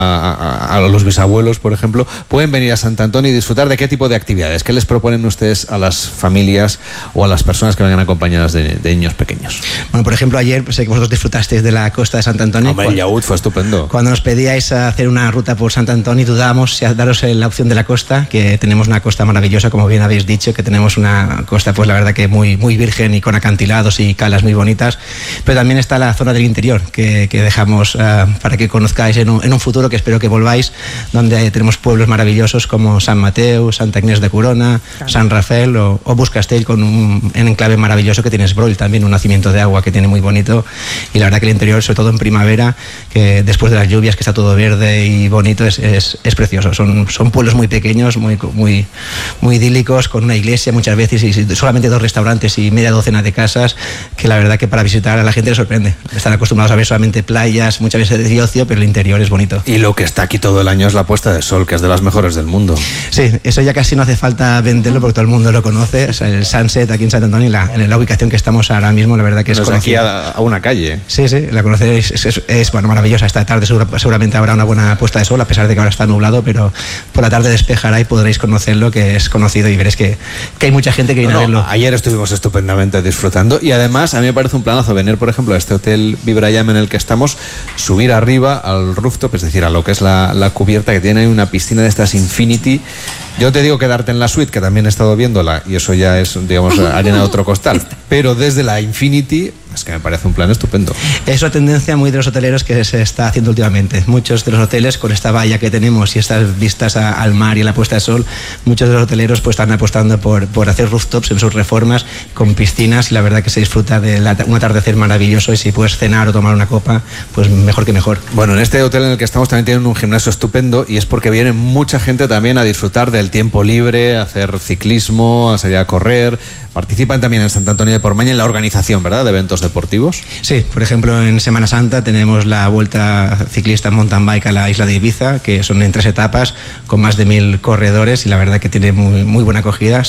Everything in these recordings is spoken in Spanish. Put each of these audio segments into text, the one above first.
a los bisabuelos, por ejemplo, pueden venir a Sant Antoni y disfrutar de qué tipo de actividades. ¿Qué les proponen ustedes a las familias o a las personas que vengan acompañadas de niños pequeños? Bueno, por ejemplo, ayer sé que vosotros disfrutasteis de la costa de Sant Antoni. Hombre, el yacht fue estupendo. Cuando nos pedíais hacer una ruta por Sant Antoni, dudábamos si daros la opción de la costa, que tenemos una costa maravillosa, como bien habéis dicho, que tenemos una costa, pues la verdad que muy, muy virgen y con acantilados y calas muy bonitas, pero también está la zona del interior, que dejamos para que conozcáis en un futuro, que espero que volváis, donde tenemos pueblos maravillosos como Sant Mateu, Santa Agnès de Corona, claro, Sant Rafael o Buscastell, con un enclave maravilloso que tiene Esbroll, también un nacimiento de agua que tiene muy bonito, y la verdad que el interior, sobre todo en primavera, que después de las lluvias, que está todo verde y bonito, es precioso. Son pueblos muy pequeños, muy idílicos, con una iglesia muchas veces y solamente 2 restaurantes y media docena de casas, que la verdad que para visitar a la gente le sorprende. Están acostumbrados a ver solamente playas, muchas veces de ocio, pero el interior es bonito. Y lo que está aquí todo el año es la puesta de sol, que es de las mejores del mundo. Sí, eso ya casi no hace falta venderlo porque todo el mundo lo conoce. O sea, el sunset aquí en Sant Antoni, en la ubicación que estamos ahora mismo, la verdad que es conocida. Aquí a una calle. Sí, la conocéis, es bueno, maravillosa. Esta tarde seguramente habrá una buena puesta de sol, a pesar de que ahora está nublado, pero por la tarde despejará y podréis conocerlo, que es conocido, y veréis que hay mucha gente que viene a verlo. Ayer estuvimos estupendamente disfrutando, y además a mí me parece un planazo venir, por ejemplo, a este hotel Vibrayam en el que estamos, subir arriba al rooftop, es decir, a lo que es la cubierta, que tiene una piscina de estas Infinity. Yo te digo quedarte en la suite, que también he estado viéndola, y eso ya es, digamos, arena de otro costal, pero desde la Infinity es que me parece un plan estupendo. Es una tendencia muy de los hoteleros que se está haciendo últimamente. Muchos de los hoteles, con esta valla que tenemos y estas vistas al mar y a la puesta de sol, muchos de los hoteleros pues están apostando por hacer rooftops en sus reformas con piscinas, y la verdad que se disfruta de un atardecer maravilloso, y si puedes cenar o tomar una copa, pues mejor que mejor. Bueno, en este hotel en el que estamos también tienen un gimnasio estupendo, y es porque viene mucha gente también a disfrutar del tiempo libre, a hacer ciclismo, a salir a correr. Participan también en Sant Antoni de Portmany en la organización, ¿verdad?, de eventos deportivos. Sí, por ejemplo, en Semana Santa tenemos la Vuelta Ciclista Mountain Bike a la isla de Ibiza, que son en 3 etapas con más de 1000 corredores, y la verdad que tiene muy buena acogida.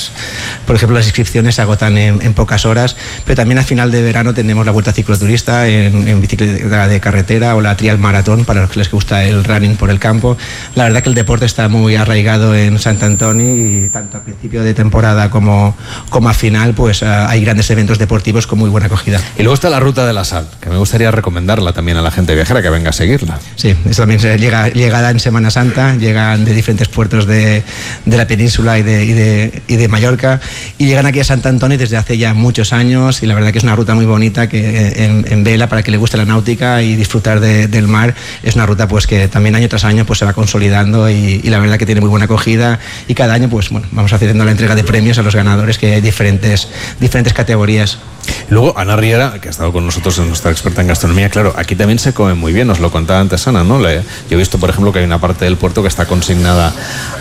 Por ejemplo, las inscripciones se agotan en pocas horas, pero también al final de verano tenemos la Vuelta Cicloturista en bicicleta de carretera, o la Trial Maratón para los que les gusta el running por el campo. La verdad que el deporte está muy arraigado en Sant Antoni, y tanto a principio de temporada como a final, pues hay grandes eventos deportivos con muy buena acogida. Y luego está la Ruta de la Sal, que me gustaría recomendarla también a la gente viajera que venga a seguirla. Sí, eso también llegada en Semana Santa, llegan de diferentes puertos de la península y de Mallorca, y llegan aquí a Sant Antoni desde hace ya muchos años, y la verdad que es una ruta muy bonita, que en vela, para que le guste la náutica y disfrutar del mar, es una ruta pues que también año tras año pues se va consolidando, y la verdad que tiene muy buena acogida, y cada año pues bueno, vamos haciendo la entrega de premios a los ganadores, que hay diferentes categorías. Luego Ana Riera, que ha estado con nosotros, es nuestra experta en gastronomía. Claro, aquí también se come muy bien, nos lo contaba antes Ana, ¿no? Yo he visto, por ejemplo, que hay una parte del puerto que está consignada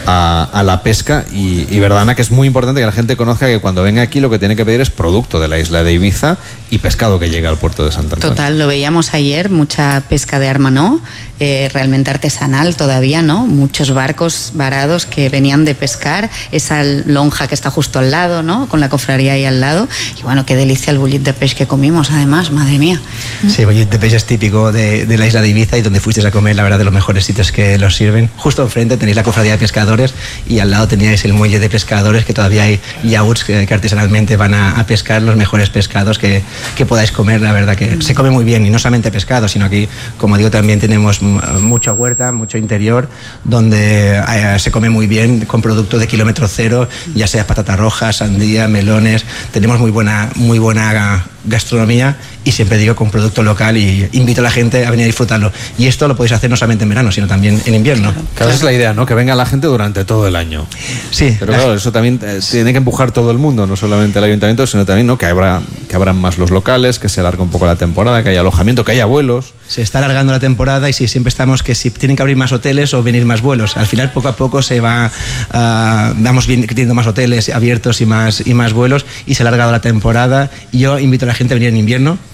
a la pesca, y verdad, Ana, que es muy importante que la gente conozca que cuando venga aquí lo que tiene que pedir es producto de la isla de Ibiza y pescado que llega al puerto de Sant Antoni. Total, lo veíamos ayer, mucha pesca de armanó, realmente artesanal todavía, ¿no? Muchos barcos varados que venían de pescar, esa lonja que está justo al lado, ¿no?, con la cofradía ahí al lado, y bueno, qué delicia el bullit de peix que comimos, además, madre mía. Sí, el bullit de peix es típico de la isla de Ibiza, y donde fuisteis a comer, la verdad, de los mejores sitios que los sirven. Justo enfrente tenéis la cofradía de pescadores, y al lado teníais el muelle de pescadores, que todavía hay yachts que artesanalmente van a pescar los mejores pescados que podáis comer. La verdad que se come muy bien, y no solamente pescado, sino aquí, como digo, también tenemos mucha huerta, mucho interior, donde se come muy bien con productos de kilómetro cero, ya sea patatas rojas, sandía, melones. Tenemos muy buena gastronomía, y siempre digo con producto local, y invito a la gente a venir a disfrutarlo, y esto lo podéis hacer no solamente en verano, sino también en invierno. Claro, esa es la idea, ¿no?, que venga la gente durante todo el año. Sí, pero claro, eso también tiene que empujar todo el mundo, no solamente el ayuntamiento, sino también, ¿no?, que abran más los locales, que se alargue un poco la temporada, que haya alojamiento, que haya vuelos. Se está alargando la temporada, y si siempre estamos que si tienen que abrir más hoteles o venir más vuelos. Al final, poco a poco se va, vamos teniendo más hoteles abiertos y más vuelos, y se ha alargado la temporada. Y yo invito a la gente a venir en invierno,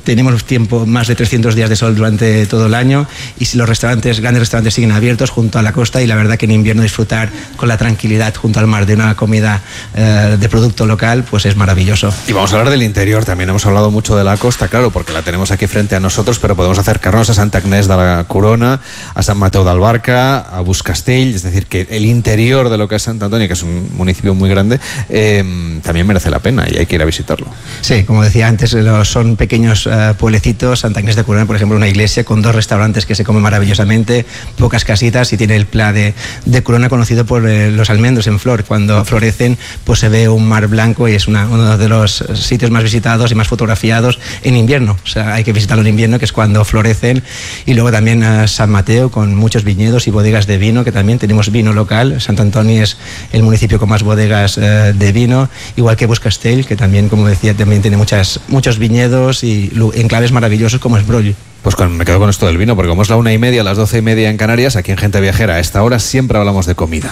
tenemos más de 300 días de sol durante todo el año, y si los grandes restaurantes siguen abiertos junto a la costa, y la verdad que en invierno disfrutar con la tranquilidad junto al mar de una comida de producto local, pues es maravilloso. Y vamos a hablar del interior también. Hemos hablado mucho de la costa, claro, porque la tenemos aquí frente a nosotros, pero podemos acercarnos a Santa Agnés de la Corona, a San Mateo de Albarca, a Buscastell, es decir, que el interior de lo que es Sant Antoni, que es un municipio muy grande, también merece la pena y hay que ir a visitarlo. Sí, como decía antes, son pequeños pueblecitos. Santa Agnés de Corona, por ejemplo, una iglesia con 2 restaurantes que se comen maravillosamente, pocas casitas, y tiene el Pla de Corona, conocido por los almendros en flor. Cuando florecen, pues se ve un mar blanco, y es uno de los sitios más visitados y más fotografiados en invierno. O sea, hay que visitarlo en invierno, que es cuando florecen. Y luego también San Mateo, con muchos viñedos y bodegas de vino, que también tenemos vino local. Sant Antoni es el municipio con más bodegas de vino, igual que Buscastell, que también, como decía, también tiene muchos viñedos y enclaves maravillosos como es Broll. Pues me quedo con esto del vino, porque como es la 1:30, las 12:30 en Canarias, aquí en Gente Viajera a esta hora siempre hablamos de comida.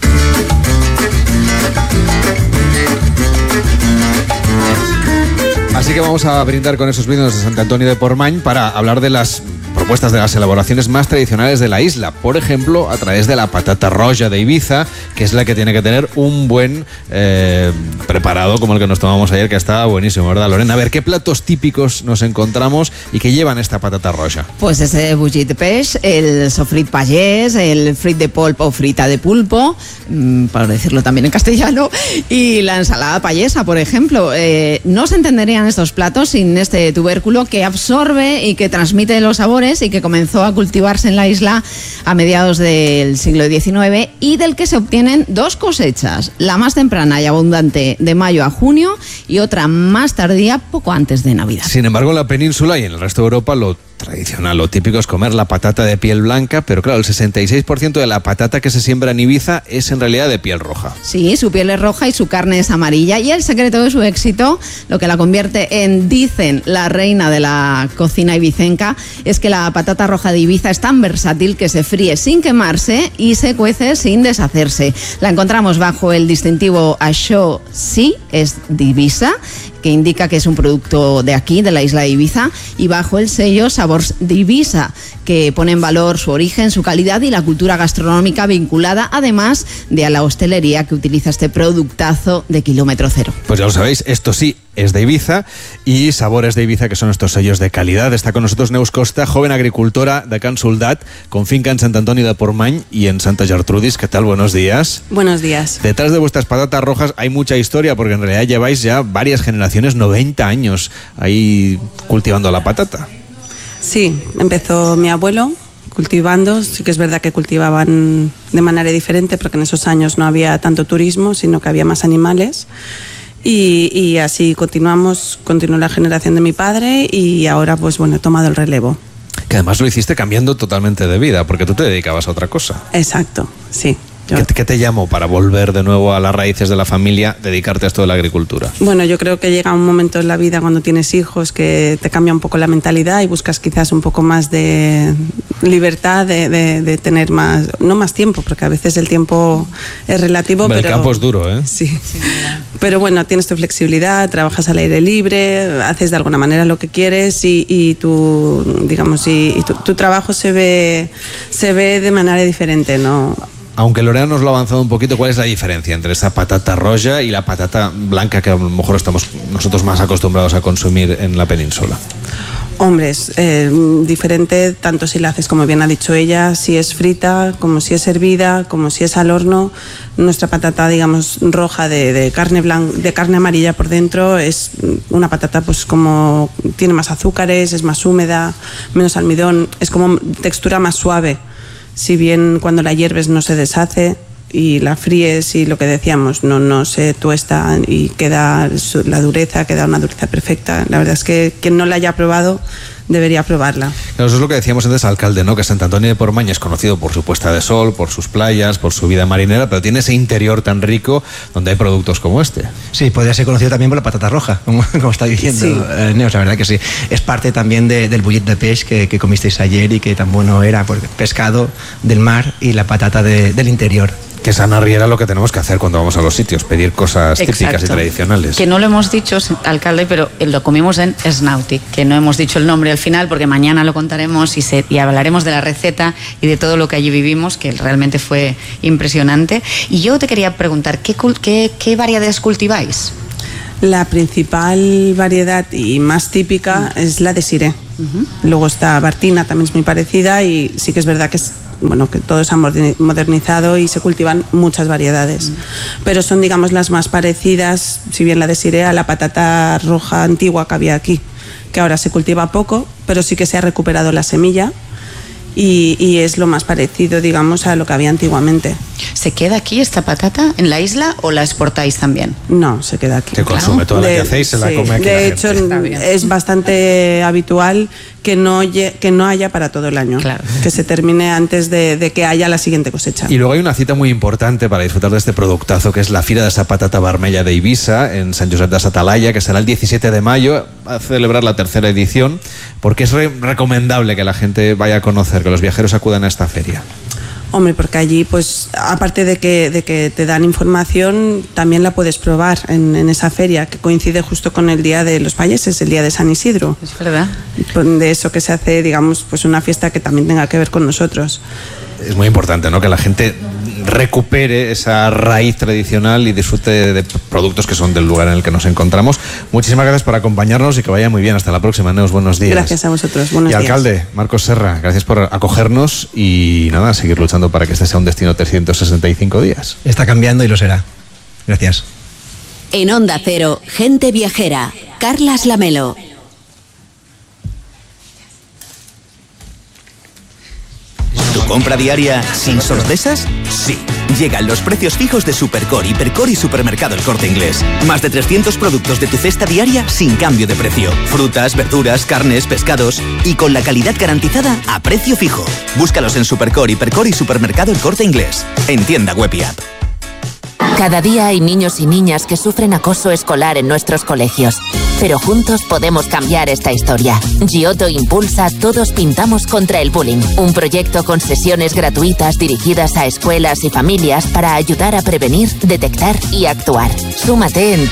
Así que vamos a brindar con esos vinos de Sant Antoni de Portmany para hablar de las propuestas de las elaboraciones más tradicionales de la isla. Por ejemplo, a través de la patata roja de Ibiza, que es la que tiene que tener un buen preparado, como el que nos tomamos ayer, que estaba buenísimo, ¿verdad, Lorena? A ver, ¿qué platos típicos nos encontramos y que llevan esta patata roja? Pues ese bullit de peix, el sofrit pagès, el frit de polp o frita de pulpo, para decirlo también en castellano, y la ensalada payesa, por ejemplo. No se entenderían estos platos sin este tubérculo que absorbe y que transmite los sabores, y que comenzó a cultivarse en la isla a mediados del siglo XIX, y del que se obtienen 2 cosechas, la más temprana y abundante de mayo a junio, y otra más tardía poco antes de Navidad. Sin embargo, en la península y en el resto de Europa lo tradicional, lo típico es comer la patata de piel blanca, pero claro, el 66% de la patata que se siembra en Ibiza es en realidad de piel roja. Sí, su piel es roja y su carne es amarilla, y el secreto de su éxito, lo que la convierte en, dicen, la reina de la cocina ibicenca, es que la patata roja de Ibiza es tan versátil que se fríe sin quemarse y se cuece sin deshacerse. La encontramos bajo el distintivo Això sí es d'Ibiza, que indica que es un producto de aquí, de la isla de Ibiza, y bajo el sello Sabors d'Ibiza, que pone en valor su origen, su calidad y la cultura gastronómica vinculada, además de a la hostelería que utiliza este productazo de kilómetro cero. Pues ya lo sabéis, esto sí es de Ibiza, y Sabores de Ibiza, que son estos sellos de calidad. Está con nosotros Neus Costa, joven agricultora de Can Soldat, con finca en Sant Antoni de Portmany y en Santa Gertrudis. ¿Qué tal? Buenos días. Buenos días. Detrás de vuestras patatas rojas hay mucha historia, porque en realidad lleváis ya varias generaciones, 90 años ahí cultivando la patata. Sí, empezó mi abuelo cultivando. Sí que es verdad que cultivaban de manera diferente, porque en esos años no había tanto turismo, sino que había más animales. Y así continuó la generación de mi padre, y ahora pues bueno, he tomado el relevo. Que además lo hiciste cambiando totalmente de vida, porque tú te dedicabas a otra cosa. Exacto, sí. ¿Qué te llamó para volver de nuevo a las raíces de la familia, dedicarte a esto de la agricultura? Bueno, yo creo que llega un momento en la vida cuando tienes hijos que te cambia un poco la mentalidad y buscas quizás un poco más de libertad, de tener más, no más tiempo, porque a veces el tiempo es relativo. Hombre, pero el campo es duro, ¿eh? Sí. Pero bueno, tienes tu flexibilidad, trabajas al aire libre, haces de alguna manera lo que quieres, y tu, digamos, y tu trabajo se ve de manera diferente, ¿no? Aunque Lorena nos lo ha avanzado un poquito, ¿cuál es la diferencia entre esa patata roja y la patata blanca que a lo mejor estamos nosotros más acostumbrados a consumir en la península? Hombre, es diferente tanto si la haces, como bien ha dicho ella, si es frita, como si es hervida, como si es al horno. Nuestra patata, digamos, roja de carne blanca, de carne amarilla por dentro, es una patata pues como tiene más azúcares, es más húmeda, menos almidón, es como textura más suave. Si bien cuando la hierves no se deshace y la fríes, y lo que decíamos, no se tuesta y queda la dureza, queda una dureza perfecta. La verdad es que quien no la haya probado debería probarla. Claro, eso es lo que decíamos antes, alcalde, ¿no? Que Sant Antoni de Portmany es conocido por su puesta de sol, por sus playas, por su vida marinera, pero tiene ese interior tan rico donde hay productos como este. Sí, podría ser conocido también por la patata roja, como está diciendo, sí. Neus, la verdad que sí. Es parte también del bullit de peix que comisteis ayer y que tan bueno era, porque pescado del mar y la patata del interior. Que esa narriera lo que tenemos que hacer cuando vamos a los sitios, pedir cosas típicas y tradicionales. Que no lo hemos dicho, alcalde, pero lo comimos en Snautic, que no hemos dicho el nombre al final porque mañana lo contaremos y hablaremos de la receta y de todo lo que allí vivimos, que realmente fue impresionante. Y yo te quería preguntar, ¿qué variedades cultiváis? La principal variedad y más típica es la de Siré. Luego está Bartina, también es muy parecida, y sí que es verdad que que todo se ha modernizado y se cultivan muchas variedades. Pero son, digamos, las más parecidas, si bien la de Siré, a la patata roja antigua que había aquí, que ahora se cultiva poco, pero sí que se ha recuperado la semilla. Y es lo más parecido, digamos, a lo que había antiguamente. ¿Se queda aquí esta patata en la isla o la exportáis también? No, se queda aquí. Se consume toda la que hacéis, se la come aquí. De hecho, es bastante habitual que no haya para todo el año. Claro. Que se termine antes de que haya la siguiente cosecha. Y luego hay una cita muy importante para disfrutar de este productazo, que es la Fira de esa Patata Vermella de Ibiza, en Sant Josep de Satalaya, que será el 17 de mayo, a celebrar la 3ª edición, porque es recomendable que la gente vaya a conocer, que los viajeros acudan a esta feria. Hombre, porque allí, pues, aparte de que te dan información, también la puedes probar en esa feria, que coincide justo con el Día de los Payeses, el Día de San Isidro. Es verdad. De eso que se hace, digamos, pues una fiesta que también tenga que ver con nosotros. Es muy importante, ¿no?, que la gente recupere esa raíz tradicional y disfrute de productos que son del lugar en el que nos encontramos. Muchísimas gracias por acompañarnos y que vaya muy bien. Hasta la próxima, Neus. Buenos días. Gracias a vosotros. Buenos días. Y alcalde, Marcos Serra, gracias por acogernos y nada, seguir luchando para que este sea un destino 365 días. Está cambiando y lo será. Gracias. En Onda Cero, Gente Viajera, Carlas Lamelo. ¿Tu compra diaria sin sorpresas? Sí. Llegan los precios fijos de Supercore, Hipercore y Supermercado El Corte Inglés. Más de 300 productos de tu cesta diaria sin cambio de precio. Frutas, verduras, carnes, pescados y con la calidad garantizada a precio fijo. Búscalos en Supercore, Hipercore y Supermercado El Corte Inglés. En tienda web y app. Cada día hay niños y niñas que sufren acoso escolar en nuestros colegios. Pero juntos podemos cambiar esta historia. Giotto impulsa Todos Pintamos contra el Bullying, un proyecto con sesiones gratuitas dirigidas a escuelas y familias para ayudar a prevenir, detectar y actuar. Súmate en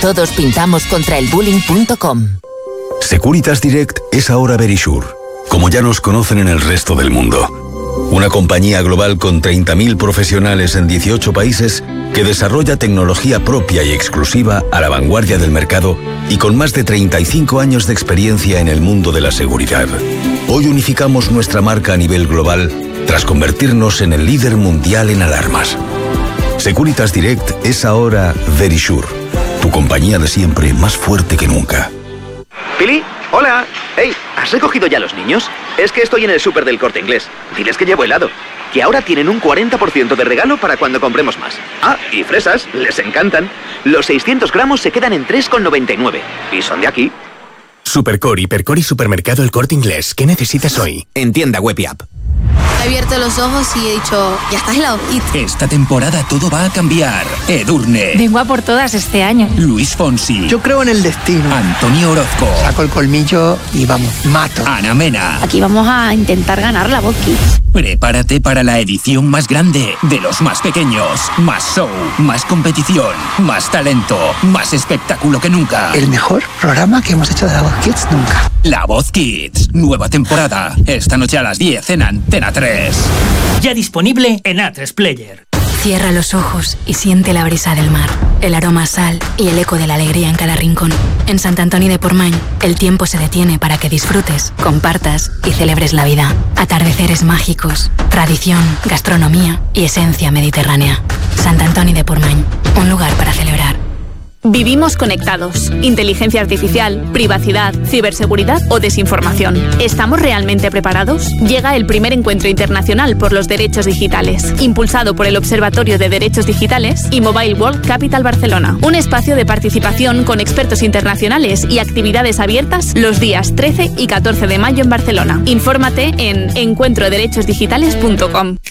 todospintamoscontraelbullying.com. Securitas Direct es ahora Verisure, como ya nos conocen en el resto del mundo. Una compañía global con 30.000 profesionales en 18 países que desarrolla tecnología propia y exclusiva a la vanguardia del mercado y con más de 35 años de experiencia en el mundo de la seguridad. Hoy unificamos nuestra marca a nivel global tras convertirnos en el líder mundial en alarmas. Securitas Direct es ahora Verisure, tu compañía de siempre más fuerte que nunca. Pili, hola. Hey, ¿has recogido ya los niños? Es que estoy en el súper del Corte Inglés. Diles que llevo helado. Que ahora tienen un 40% de regalo para cuando compremos más. Ah, y fresas, les encantan. Los 600 gramos se quedan en 3,99. Y son de aquí. Supercore, Hipercore y Supermercado El Corte Inglés. ¿Qué necesitas hoy? En tienda web y app. He abierto los ojos y he dicho, ya está helado. Esta temporada todo va a cambiar. Edurne. Vengo a por todas este año. Luis Fonsi. Yo creo en el destino. Antonio Orozco. Saco el colmillo y vamos, mato. Ana Mena. Aquí vamos a intentar ganar la Voz Kids. Prepárate para la edición más grande de los más pequeños. Más show, más competición, más talento, más espectáculo que nunca. El mejor programa que hemos hecho de la Voz Kids nunca. La Voz Kids, nueva temporada. Esta noche a las 10 en Antena 3. Ya disponible en A3 Player. Cierra los ojos y siente la brisa del mar, el aroma a sal y el eco de la alegría en cada rincón. En Sant Antoni de Portmany, el tiempo se detiene para que disfrutes, compartas y celebres la vida. Atardeceres mágicos, tradición, gastronomía y esencia mediterránea. Sant Antoni de Portmany, un lugar para celebrar. Vivimos conectados. Inteligencia artificial, privacidad, ciberseguridad o desinformación. ¿Estamos realmente preparados? Llega el primer encuentro internacional por los derechos digitales, impulsado por el Observatorio de Derechos Digitales y Mobile World Capital Barcelona. Un espacio de participación con expertos internacionales y actividades abiertas los días 13 y 14 de mayo en Barcelona. Infórmate en encuentroderechosdigitales.com.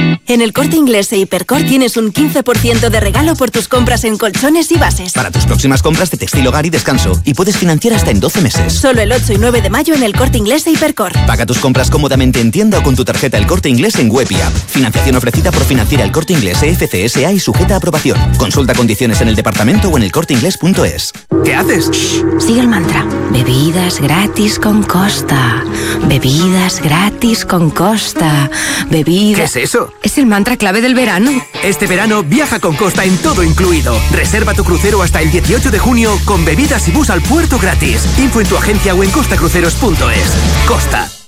En el Corte Inglés e Hipercor tienes un 15% de regalo por tus compras en colchones y bases. Para tus próximas compras de textil, hogar y descanso. Y puedes financiar hasta en 12 meses. Solo el 8 y 9 de mayo en el Corte Inglés e Hipercor. Paga tus compras cómodamente en tienda o con tu tarjeta El Corte Inglés en web y app. Financiación ofrecida por Financiera El Corte Inglés FCSA y sujeta a aprobación. Consulta condiciones en el departamento o en elcorteinglés.es. ¿Qué haces? Sigue el mantra. Bebidas gratis con Costa. Bebidas gratis con Costa. Bebidas... ¿Qué es eso? Es el mantra clave del verano. Este verano viaja con Costa en todo incluido. Reserva tu crucero hasta el 18 de junio con bebidas y bus al puerto gratis. Info en tu agencia o en costacruceros.es. Costa.